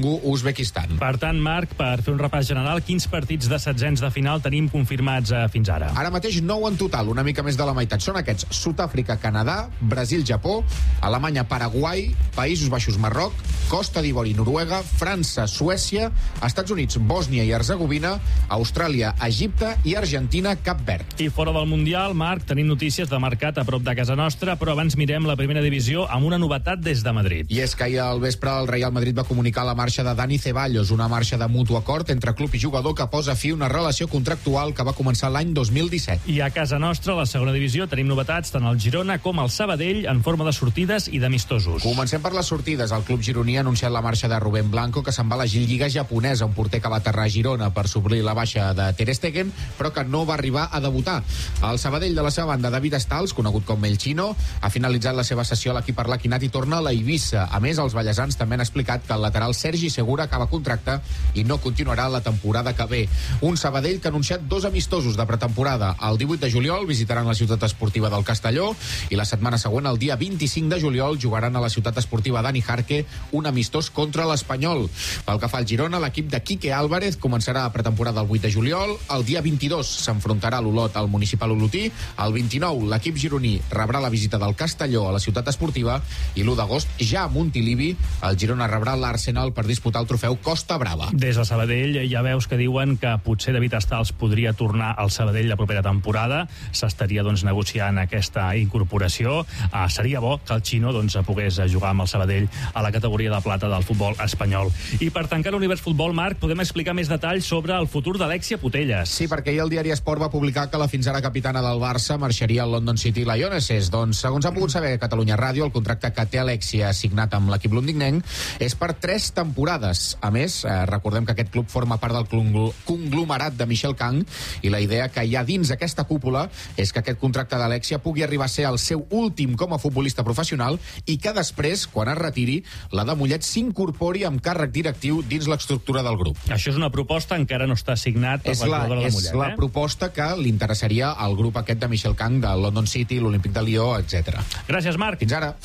Baku-Uzbekistan. Per tant, Marc, per fer un repàs general, quins partits de setzents de final tenim confirmats fins ara? Ara mateix 9 en total, una mica més de la meitat. Són aquests: Sud-àfrica-Canadà, Brasil-Japó, Alemanya-Paraguai, Països Baixos-Marroc, Costa d'Ivori, Noruega, França-Suècia, Estats Units, Bòsnia i Herzegovina, Austràlia-Egipte i Argentina-Cap Verd. I fora del Mundial, Marc, tenim notícies de mercat a prop de casa nostra, però abans mirem la primera divisió amb una novetat des de Madrid. I és que ahir al vespre el Real Madrid va comunicar la marxa de Dani Ceballos, una marxa de mutu acord entre club i jugador que posa fi a una relació contractual que va començar l'any 2017. I a casa nostra, a la segona divisió, tenim novetats tant al Girona com al Sabadell en forma de sortides i d'amistosos. Comencem per les sortides. El club gironí ha anunciat la marxa de Rubén Blanco, que se'n va a la Lliga japonesa, un porter que va aterrar a Girona per suplir la baixa de Ter Stegen, però que no va arribar a debutar. El Sabadell, de la seva banda, David Stals, conegut com El Chino, ha finalitzat la seva sessió a l'equip arlequinat i torna a la Eivissa. A més, els ballesans també han explicat que el lateral Sergi Segura acaba contracte i no continuarà la temporada que ve. Un Sabadell que ha anunciat 2 amistosos de pretemporada. El 18 de juliol visitaran la ciutat esportiva del Castelló i la setmana següent, el dia 25 de juliol, jugaran a la ciutat esportiva Dani Jarque un amistós contra l'Espanyol. Pel que fa al Girona, l'equip de Quique Álvarez començarà a pretemporada el 8 de juliol. El dia 22 s'enfrontarà l'Olot al Municipal Olotí. El 29 l'equip gironí rebrà la visita del Castelló a la ciutat esportiva i l'1 d'agost, ja a Montilivi, el Girona rebrà l'Arsenal per disputar el trofeu Costa Brava. Des de Sabadell ja veus que diuen que potser David Stals podria tornar al Sabadell la propera temporada. S'estaria negociant aquesta incorporació. Seria bo que el Xino pogués jugar amb el Sabadell a la categoria de plata del futbol espanyol. I per tancar l'univers futbol, Marc, podem explicar més detalls sobre el futur d'Alexia Putellas. Sí, perquè ahir el diari Esport va publicar que la fins ara capitana del Barça marxaria al London City Lionesses. Doncs, segons ha pogut saber Catalunya Ràdio, el contracte que té Alexia signat amb l'equip londinenc és per 3 temporades. A més, recordem que aquest club forma part del conglomerat de Michel Kang i la idea que hi ha dins aquesta cúpula és que aquest contracte d'Alexia pugui arribar a ser el seu últim com a futbolista professional i que després, quan es retiri, la de Mollet s'incorpori amb càrrec directiu dins l'estructura del grup. Això és una proposta, encara no està signat per la jugadora de Mollet. És la proposta que li interessaria al grup aquest de Michel Kang, del London City, l'Olímpic de Lió, etc. Gràcies, Marc. Fins ara.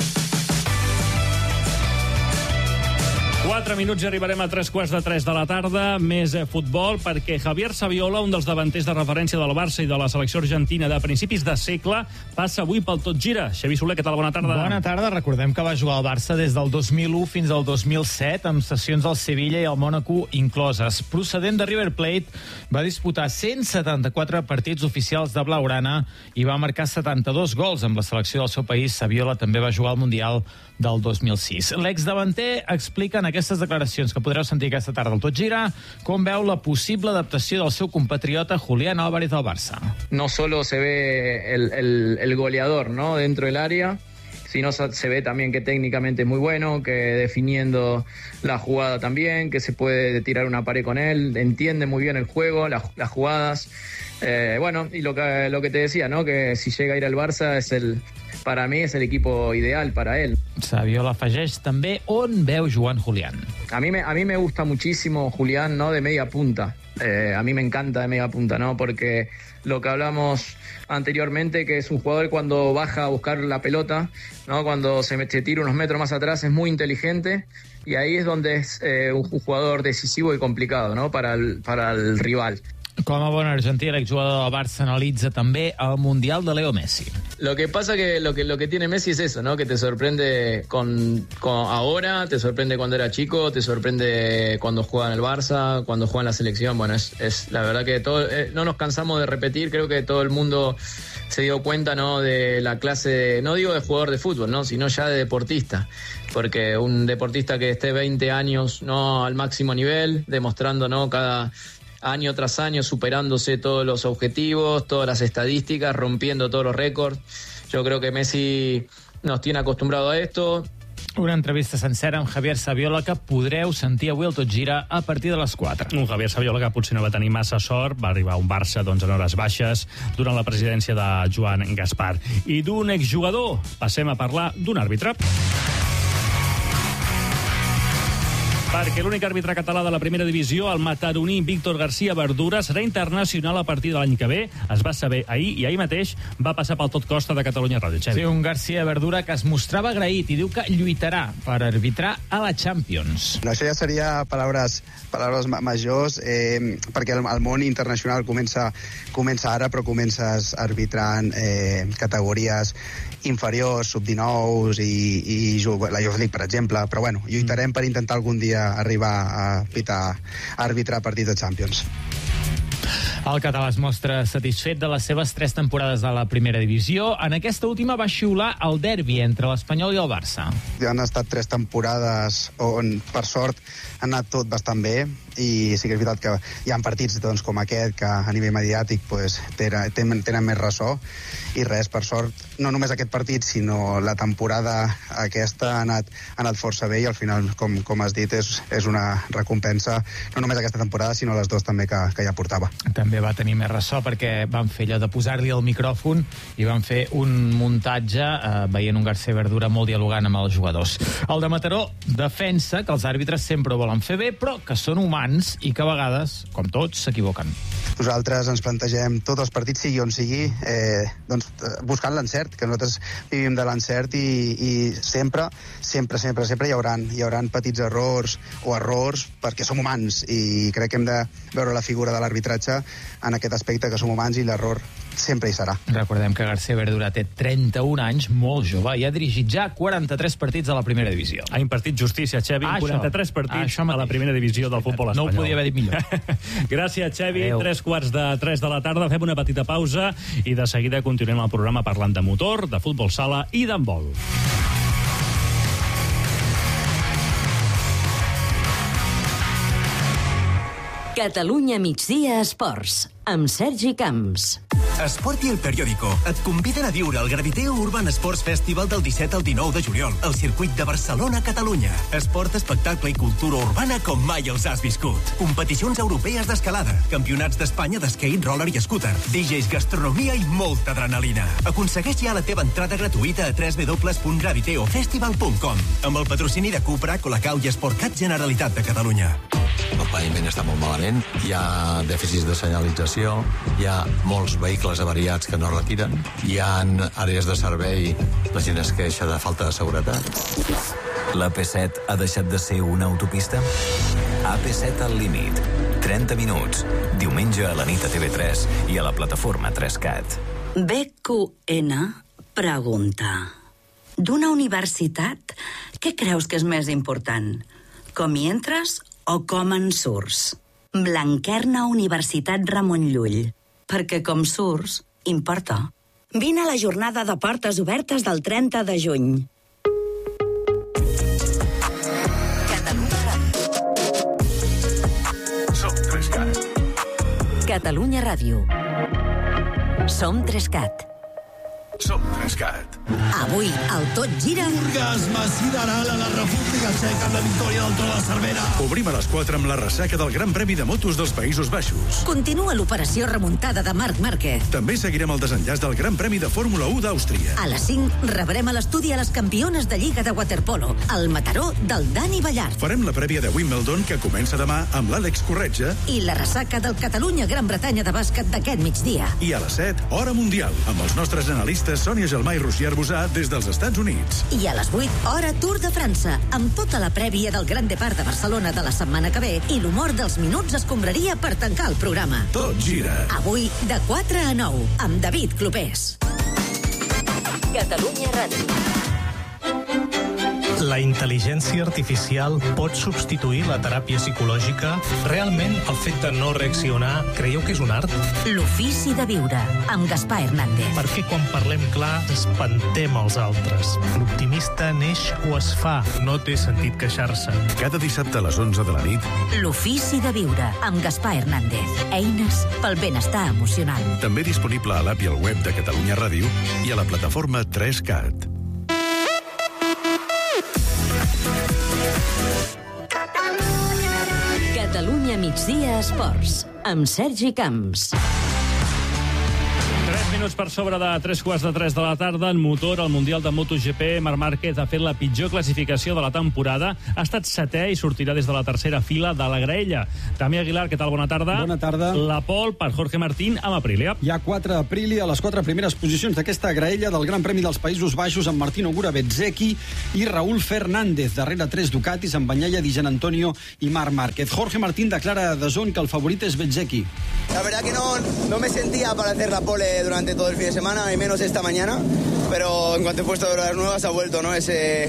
4 minuts i arribarem a 3:15 de la tarda. Més futbol, perquè Javier Saviola, un dels davanters de referència del Barça i de la selecció argentina de principis de segle, passa avui pel Tot Gira. Xavi Soler, què tal? Bona tarda. Bona tarda. Recordem que va jugar al Barça des del 2001 fins al 2007, amb sessions al Sevilla i al Mònaco incloses. Procedent de River Plate, va disputar 174 partits oficials de Blaugrana i va marcar 72 gols amb la selecció del seu país. Saviola també va jugar al Mundial del 2006. L'exdavanter explica en aquestes declaracions que podreu sentir aquesta tarda al Tot Gira com veu la possible adaptació del seu compatriota Julián Álvarez al Barça. No solo se ve el goleador, ¿no?, dentro del área, sino se ve también que técnicamente es muy bueno, que definiendo la jugada también, que se puede tirar una pared con él, entiende muy bien el juego, las jugadas. Bueno, y lo que te decía, ¿no?, que si llega a ir al Barça para mí es el equipo ideal para él. Saviola afegeix també on veu jugant Julián. A mí me gusta muchísimo Julián, ¿no?, de media punta. A mí me encanta de media punta, ¿no?, porque lo que hablamos anteriormente, que es un jugador cuando baja a buscar la pelota, ¿no?, cuando se tira unos metros más atrás, es muy inteligente, y ahí es donde es un jugador decisivo y complicado, ¿no?, para el rival. Com a bon argentí, l'exjugador del Barça analitza també el Mundial de Leo Messi. Lo que pasa que lo que tiene Messi es eso, ¿no?, que te sorprende con ahora, te sorprende cuando era chico, te sorprende cuando juega en el Barça, cuando juega en la selección. Bueno, es la verdad que todo, no nos cansamos de repetir, creo que todo el mundo se dio cuenta, ¿no?, de la clase, no digo de jugador de fútbol, ¿no?, sino ya de deportista, porque un deportista que esté 20 años, ¿no?, al máximo nivel, demostrando, ¿no?, cada año tras año, superándose todos los objetivos, todas las estadísticas, rompiendo todos los récords. Yo creo que Messi nos tiene acostumbrado a esto. Una entrevista sencera amb Javier Saviola que podreu sentir avui al Tot Gira a partir de les 4. Un Javier Saviola que potser no va tenir massa sort, va arribar a un Barça en hores baixes durant la presidència de Joan Gaspar. I d'un exjugador passem a parlar d'un àrbitre. Perquè l'únic àrbitre català de la primera divisió, el mataroní Víctor García Verdura, serà internacional a partir de l'any que ve. Es va saber ahir i ahir mateix va passar pel Tot Costa de Catalunya Ràdio. Sí, un García Verdura que es mostrava agraït i diu que lluitarà per arbitrar a la Champions. Això ja seria paraules majors, perquè el món internacional comença ara, però comences arbitrant categories inferiors, sub-19 i la Youth League, per exemple. Però bueno, lluitarem per intentar algun dia arribar a arbitrar partits de Champions. El català es mostra satisfet de les seves 3 temporades de la primera divisió. En aquesta última va xiular el derbi entre l'Espanyol i el Barça. Han estat 3 temporades on, per sort, ha anat tot bastant bé, i sí que és veritat que hi ha partits com aquest que a nivell mediàtic tenen més ressò, i res, per sort, no només aquest partit, sinó la temporada aquesta ha anat força bé, i al final, com has dit, és una recompensa, no només aquesta temporada, sinó les 2 també que ja portava. També va tenir més ressò perquè van fer allò de posar-li el micròfon i van fer un muntatge veient un García Verdura molt dialogant amb els jugadors. El de Mataró defensa que els àrbitres sempre ho volen fer bé, però que són humans i que a vegades, com tots, s'equivoquen. Nosaltres ens plantegem tots els partits, sigui on sigui, buscant l'encert, que nosaltres vivim de l'encert, i sempre hi hauran petits errors perquè som humans, i crec que hem de veure la figura de l'arbitratge en aquest aspecte, que som humans i l'error sempre hi serà. Recordem que García Verdura té 31 anys, molt jove, i ha dirigit ja 43 partits a la primera divisió. Ha impartit justícia, Xevi, 43 partits a la primera divisió del futbol espanyol. No ho podia haver dit millor. Gràcies, Xevi. 3:45 de la tarda. Fem una petita pausa i de seguida continuem el programa parlant de motor, de futbol sala i d'handbol. Catalunya migdia esports, amb Sergi Camps. Esport i El Periódico et conviden a viure el Graviteo Urban Sports Festival del 17 al 19 de juliol al circuit de Barcelona, Catalunya. Esport, espectacle i cultura urbana com mai els has viscut. Competicions europees d'escalada, campionats d'Espanya d'skate, roller i scooter, DJs, gastronomia i molta adrenalina. Aconsegueix ja la teva entrada gratuïta a www.graviteofestival.com amb el patrocini de Cupra, Colacau i Sportcat Generalitat de Catalunya. El paviment està molt malament, hi ha dèficits de senyalització, hi ha molts vehicles avariats que no retiren, hi ha àrees de servei, la gent es queixa de falta de seguretat. La P7 ha deixat de ser una autopista? AP7 al límit. 30 minuts. Diumenge a la nit a TV3 i a la plataforma 3CAT. BQN pregunta: d'una universitat, què creus que és més important? Com hi entres o com en surts? Blanquerna Universitat Ramon Llull. Perquè com surts, importa. Vine a la jornada de portes obertes del 30 de juny. Som 3CAT. Catalunya Ràdio. Som 3CAT. Som 3CAT. Avui, el Tot Gira... Orgasme sideral a la República Txeca amb la victòria del Tro de Cervera. Obrim a les 4 amb la ressaca del Gran Premi de Motos dels Països Baixos. Continua l'operació remuntada de Marc Márquez. També seguirem el desenllaç del Gran Premi de Fórmula 1 d'Àustria. A les 5 rebrem a l'estudi a les campiones de Lliga de Waterpolo, el Mataró del Dani Ballart. Farem la prèvia de Wimbledon, que comença demà amb l'Àlex Corretja. I la ressaca del Catalunya-Gran Bretanya de bàsquet d'aquest migdia. I a les 7, Hora Mundial, amb els nostres analistes Sònia Gelmà i Roger Arbusà des dels Estats Units. I a les 8, Hora Tour de França, amb tota la prèvia del Gran Depart de Barcelona de la setmana que ve i l'humor dels minuts escombraria per tancar el programa. Tot gira. Avui, de 4 a 9, amb David Clopés. Catalunya Ràdio. La intel·ligència artificial pot substituir la teràpia psicològica? Realment, el fet de no reaccionar, creieu que és un art? L'ofici de viure, amb Gaspar Hernández. Perquè quan parlem clar, espantem els altres. L'optimista neix o es fa, no té sentit queixar-se. Cada dissabte a les 11 de la nit. L'ofici de viure, amb Gaspar Hernández. Eines pel benestar emocional. També disponible a l'app i al web de Catalunya Ràdio i a la plataforma 3CAT. Catalunya migdia esports, amb Sergi Camps. 3 minuts per sobre de 3:15 de la tarda. En motor, al Mundial de MotoGP, Marc Márquez ha fet la pitjor classificació de la temporada. Ha estat setè i sortirà des de la tercera fila de la graella. Damià Aguilar, què tal? Bona tarda. Bona tarda. La pole per Jorge Martín amb Aprilia. Hi ha 4 Aprilia a les 4 primeres posicions d'aquesta graella del Gran Premi dels Països Baixos, amb Martín Ogura, Bezzecchi i Raúl Fernández. Darrere 3 Ducatis, amb Bagnaia, Di Gianantonio i Marc Márquez. Jorge Martín declara a DAZN que el favorit és Bezzecchi. La verdad que no me sentía para hacer la pole durante todo el fin de semana, y menos esta mañana, pero en cuanto he puesto ruedas nuevas ha vuelto, ¿no?,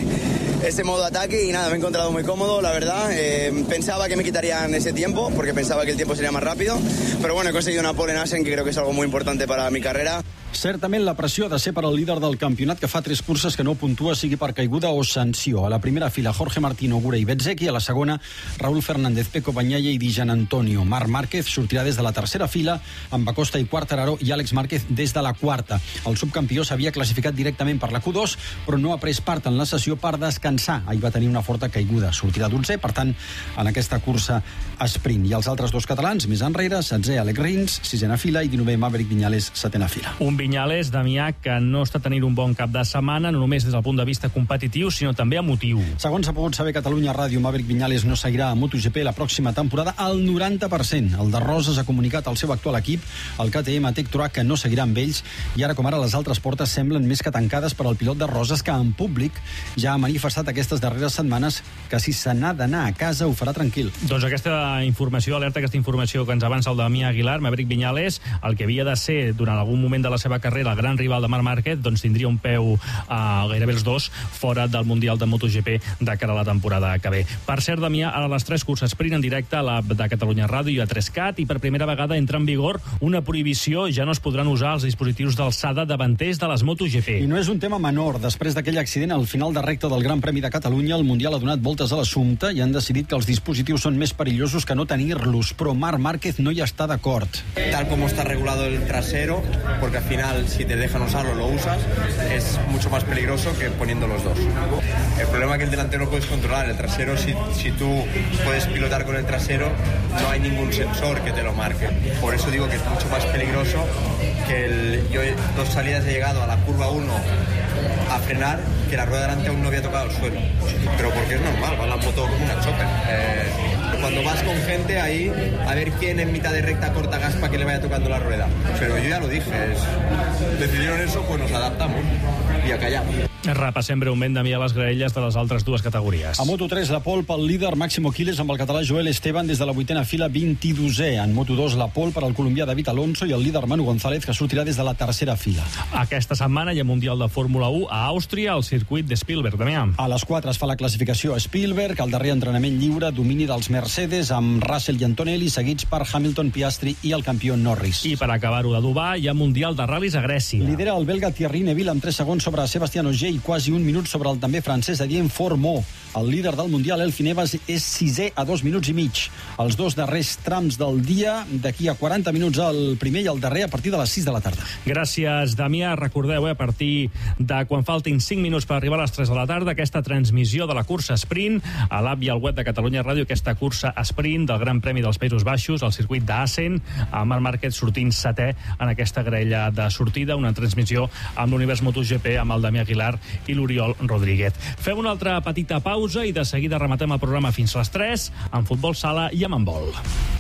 ese modo ataque, y nada, me he encontrado muy cómodo, la verdad. Pensaba que me quitarían ese tiempo, porque pensaba que el tiempo sería más rápido, pero bueno, he conseguido una pole en Assen, que creo que es algo muy importante para mi carrera. Certament la pressió ha de ser per al líder del campionat, que fa 3 curses que no puntua, sigui per caiguda o sanció. A la primera fila, Jorge Martín, Ogura i Bezzecchi. A la segona, Raúl Fernández, Pecco Bagnaia i Di Gianantonio. Marc Márquez sortirà des de la tercera fila, amb Acosta i Quartararo, i Àlex Márquez des de la quarta. El subcampió s'havia classificat directament per la Q2, però no ha pres part en la sessió per descansar. Ahir va tenir una forta caiguda. Sortirà 12è, per tant, en aquesta cursa sprint. I els altres 2 catalans, més enrere, 16è Alex Rins, 6a fila, i 19è Maverick Viñales, 7a fila. Un Viñales, Damià, que no està tenint un bon cap de setmana, no només des del punt de vista competitiu, sinó també emotiu. Segons ha pogut saber Catalunya Ràdio, Maverick Viñales no seguirà a MotoGP la pròxima temporada al 90%. El de Roses ha comunicat al seu actual equip, el KTM Tech Track, que no seguirà amb ells, i ara com ara les altres portes semblen més que tancades per al pilot de Roses, que en públic ja ha manifestat aquestes darreres setmanes que si se n'ha d'anar a casa ho farà tranquil. Doncs aquesta informació que ens avança el Damià Aguilar, Maverick Viñales, el que havia de ser durant algun moment de la seva carrera el gran rival de Marc Márquez, doncs tindria un peu a gairebé els 2 fora del Mundial de MotoGP de cara a la temporada que ve. Per cert, Damià, ara les 3 curses sprint en directe a l'app de Catalunya Ràdio i a 3CAT, i per primera vegada entra en vigor una prohibició: ja no es podran usar els dispositius d'alçada davanters de les MotoGP. I no és un tema menor. Després d'aquell accident al final de recta del Gran Premi de Catalunya, el Mundial ha donat voltes a l'assumpte i han decidit que els dispositius són més perillosos que no tenir-los, però Marc Márquez no hi està d'acord. Tal como está regulado el trasero, porque al final si te dejan usarlo lo usas, es mucho más peligroso que poniendo los dos. El problema es que el delantero no puedes controlar, el trasero si tú puedes pilotar con el trasero no hay ningún sensor que te lo marque. Por eso digo que es mucho más peligroso que yo 2 salidas he llegado a la curva 1 a frenar, que la rueda delante aún no había tocado el suelo, pero porque es normal, va la moto como una chopper. Cuando vas con gente ahí, a ver quién en mitad de recta corta gas para que le vaya tocando la rueda. Pero yo ya lo dije, decidieron eso, pues nos adaptamos y a callar. Repassem breument, Damià, les graelles de les altres 2 categories. A Moto3, la pole pel líder Máximo Quiles amb el català Joel Esteban des de la 8a fila, 22è. En Moto2, la pole per al colombià David Alonso i el líder Manu González, que sortirà des de la tercera fila. Aquesta setmana hi ha Mundial de Fórmula 1 a Àustria, al circuit de Spielberg, Damià. A les 4 es fa la classificació a Spielberg, el darrer entrenament lliure, domini dels Mercedes, amb Russell i Antonelli, seguits per Hamilton, Piastri i el campió Norris. I per acabar-ho d'adobar, hi ha Mundial de Ral·lis a Grècia. Lidera el belga Thierry Neuville amb 3 segons sobre Sebastian Ogier i quasi 1 minut sobre el també francès Adrien Fourmont. El líder del Mundial, Elfyn Evans, és 6è a 2 minuts i mig. Els 2 darrers trams del dia, d'aquí a 40 minuts el primer i el darrer, a partir de les 6 de la tarda. Gràcies, Damià. Recordeu, a partir de quan faltin 5 minuts per arribar a les 3 de la tarda, aquesta transmissió de la cursa sprint a l'app i al web de Catalunya Ràdio, aquesta cursa sprint del Gran Premi dels Països Baixos, al circuit d'Assen, amb Marc Márquez sortint 7è en aquesta graella de sortida, una transmissió amb l'univers MotoGP, amb el Damià Aguilar i l'Oriol Rodríguez. Fem una altra petita pausa i de seguida rematem el programa fins a les 3 amb futbol sala i amb handbol.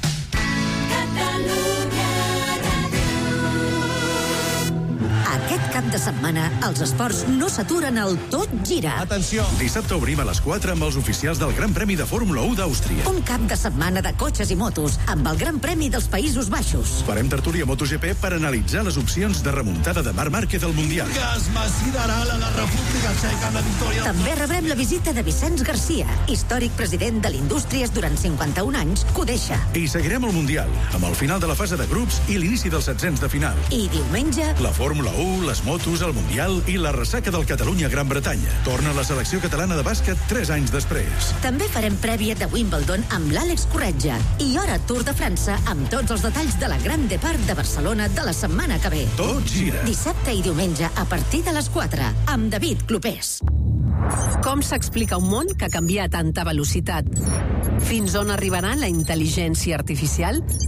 Aquest cap de setmana, els esports no s'aturen al Tot Gira. Atenció! Dissabte obrim a les 4 amb els oficials del Gran Premi de Fórmula 1 d'Àustria. Un cap de setmana de cotxes i motos, amb el Gran Premi dels Països Baixos. Farem tertúlia MotoGP per analitzar les opcions de remuntada de Marc Márquez al Mundial. Gas sideral a la República Txeca amb la victòria. També rebrem la visita de Vicenç Garcia, històric president de l'Indústries durant 51 anys, que ho deixa. I seguirem el Mundial, amb el final de la fase de grups i l'inici dels setzents de final. I diumenge... La Fórmula 1, les motos, el Mundial i la ressaca del Catalunya-Gran Bretanya. Torna la selecció catalana de bàsquet 3 anys després. També farem prèvia de Wimbledon amb l'Àlex Corretja i hora Tour de França amb tots els detalls de la Gran Depart de Barcelona de la setmana que ve. Tot gira. Dissabte i diumenge a partir de les 4 amb David Clopés. Com s'explica un món que canvia a tanta velocitat? Fins on arribarà la intel·ligència artificial?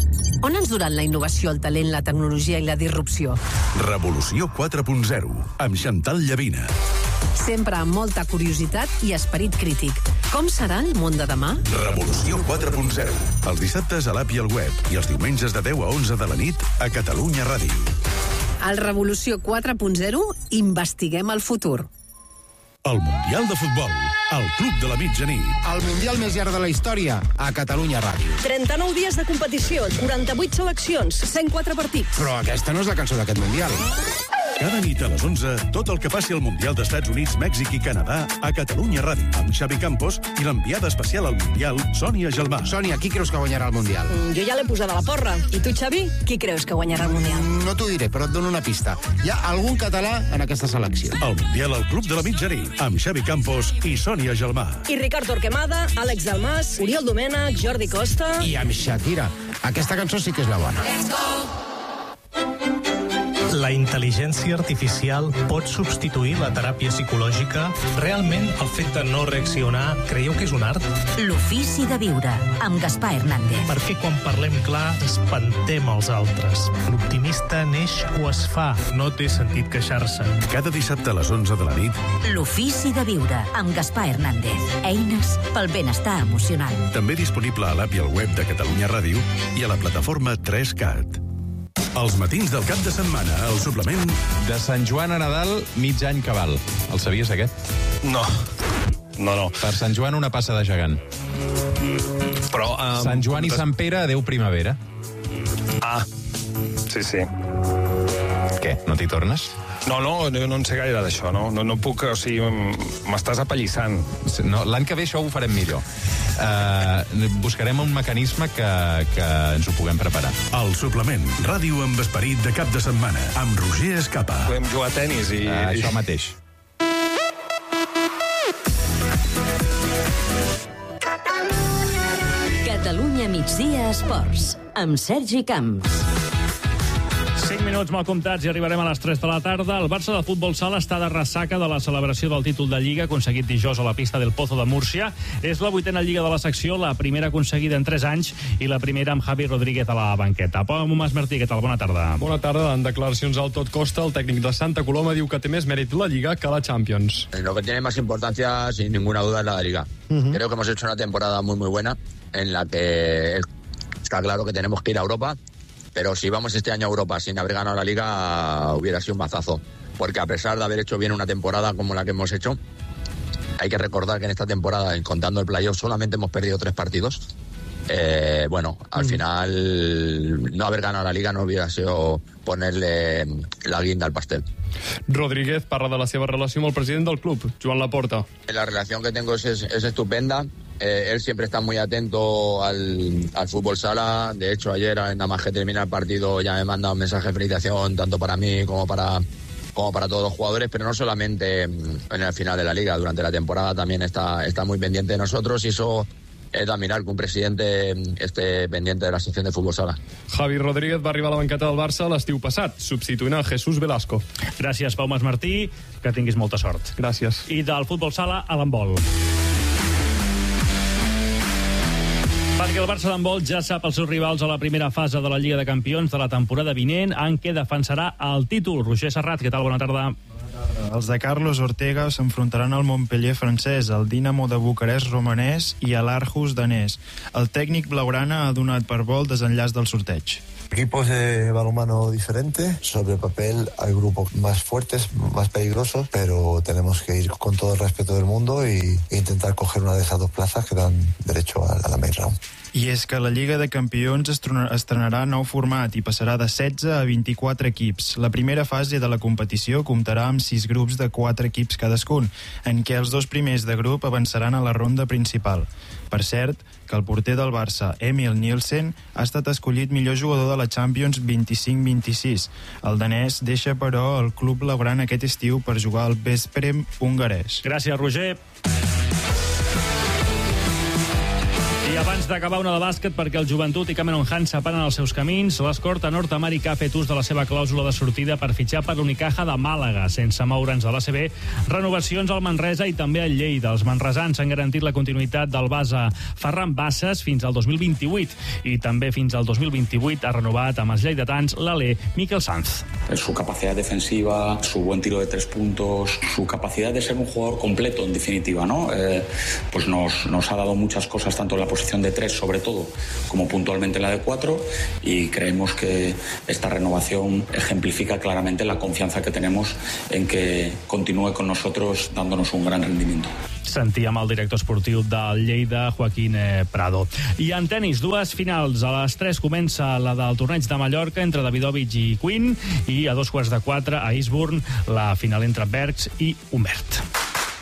On ens duran la innovació, el talent, la tecnologia i la disrupció? Revolució 4.0, amb Chantal Llavina. Sempre amb molta curiositat i esperit crític. Com serà el món de demà? Revolució 4.0. Els dissabtes a l'app i al web i els diumenges de 10 a 11 de la nit a Catalunya Ràdio. Al Revolució 4.0 investiguem el futur. El Mundial de Futbol, al Club de la Mitjanit. El Mundial més llarg de la història, a Catalunya Ràdio. 39 dies de competició, 48 seleccions, 104 partits. Però aquesta no és la cançó d'aquest Mundial. Cada nit a les 11, tot el que passi al Mundial d'Estats Units, Mèxic i Canadà a Catalunya Ràdio, amb Xavi Campos i l'enviada especial al Mundial, Sònia Gelmà. Sònia, qui creus que guanyarà el Mundial? Jo ja l'he posada a la porra. I tu, Xavi, qui creus que guanyarà el Mundial? No t'ho diré, però et dono una pista. Hi ha algun català en aquesta selecció. El Mundial al Club de la Mitjanit, amb Xavi Campos i Sònia Gelmà. I Ricard Torquemada, Àlex Dalmas, Oriol Domènech, Jordi Costa... I amb Shakira. Aquesta cançó sí que és la bona. Let's go! La intel·ligència artificial pot substituir la teràpia psicològica? Realment el fet de no reaccionar creieu que és un art? L'ofici de viure, amb Gaspar Hernández. Perquè quan parlem clar espantem els altres. L'optimista neix o es fa, no té sentit queixar-se. Cada dissabte a les 11 de la nit. L'ofici de viure, amb Gaspar Hernández. Eines pel benestar emocional. També disponible a l'app i al web de Catalunya Ràdio i a la plataforma 3CAT. Els matins del cap de setmana, el suplement... De Sant Joan a Nadal, mig any cabal. El sabies, aquest? No. Per Sant Joan, una passa de gegant. Però... Sant Joan i Sant Pere, adeu primavera. Ah, sí. Què, no t'hi tornes? No en sé gaire d'això, no puc, o sigui, m'estàs apallissant. No, l'any que ve això ho farem millor. Buscarem un mecanisme que ens ho puguem preparar. El suplement, ràdio amb esperit de cap de setmana, amb Roger Escapa. Podem jugar a tenis i... Això mateix. Catalunya migdia esports, amb Sergi Camps. 5 minuts mal comptats i arribarem a les 3 de la tarda. El Barça de futbol sala està de ressaca de la celebració del títol de Lliga aconseguit dijous a la pista del Pozo de Múrcia. És la 8a Lliga de la secció, la primera aconseguida en 3 anys i la primera amb Javi Rodríguez a la banqueta. Pau Mas Martí, què tal? Bona tarda. Bona tarda. En declaracions al Tot Costa, el tècnic de Santa Coloma diu que té més mèrit la Lliga que la Champions. Lo que tiene más importancia, sin ninguna duda, es la Liga. Creo que hemos hecho una temporada muy buena en la que está claro que tenemos que ir a Europa. Pero si vamos este año a Europa sin haber ganado la Liga, hubiera sido un mazazo. Porque a pesar de haber hecho bien una temporada como la que hemos hecho, hay que recordar que en esta temporada, contando el playoff, solamente hemos perdido 3 partidos. Al final, no haber ganado la Liga no hubiera sido ponerle la guinda al pastel. Rodríguez parla de la seva relació amb el president del club, Joan Laporta. La relación que tengo es estupenda. Él siempre está muy atento al fútbol sala. De hecho, ayer, nada más que termina el partido, ya me manda un mensaje de felicitación, tanto para mí como para todos los jugadores, pero no solamente en el final de la Liga. Durante la temporada también está muy pendiente de nosotros y eso es de admirar que un presidente esté pendiente de la sección de fútbol sala. Javi Rodríguez va arribar a la banqueta del Barça l'estiu passat, substituint a Jesús Velasco. Gràcies, Pau Mas Martí, que tinguis molta sort. Gràcies. I del futbol sala a l'handbol. Perquè el Barça d'handbol ja sap els seus rivals a la primera fase de la Lliga de Campions de la temporada vinent, en què defensarà el títol. Roger Serrat, què tal? Bona tarda. Els de Carlos Ortega s'enfrontaran al Montpellier francès, al Dinamo de Bucarest romanès i a l'Aarhus danès. El tècnic blaugrana ha donat per bo el desenllaç del sorteig. Equipos de balonmano diferentes. Sobre el papel hay grupos más fuertes, más peligrosos, pero tenemos que ir con todo el respeto del mundo e intentar coger una de esas 2 plazas que dan derecho a la main round. I és que la Lliga de Campions estrenarà nou format i passarà de 16 a 24 equips. La primera fase de la competició comptarà amb 6 grups de 4 equips cadascun, en què els 2 primers de grup avançaran a la ronda principal. Per cert, que el porter del Barça, Emil Nielsen, ha estat escollit millor jugador de la Champions 25-26. El danès deixa, però, el club blaugrana aquest estiu per jugar al Veszprém hongarès. Gràcies, Roger. I abans d'acabar, una de bàsquet, perquè el Joventut i Cameron Hunt separen els seus camins. L'escorta nord-americà ha fet ús de la seva clàusula de sortida per fitxar per l'Unicaja de Màlaga, sense moure'ns de l'ACB. Renovacions al Manresa i també al Lleida. Els manresans han garantit la continuïtat del base Ferran Bassas fins al 2028 i també fins al 2028 ha renovat amb els lleidatans l'alè Miquel Sanz. Su capacidad defensiva, su buen tiro de 3 puntos, su capacidad de ser un jugador completo, en definitiva, ¿no? Pues nos ha dado muchas cosas, tanto en la posición de 3 sobre todo, como puntualmente en la de 4, y creemos que esta renovación ejemplifica claramente la confianza que tenemos en que continúe con nosotros dándonos un gran rendimiento. Sentíem el director esportiu del Lleida, Joaquín Prado. I en tenis, dues finals. A les 3 comença la del torneig de Mallorca entre Davidovich i Quinn, i a 3:15 a Eastbourne la final entre Bergs i Humbert.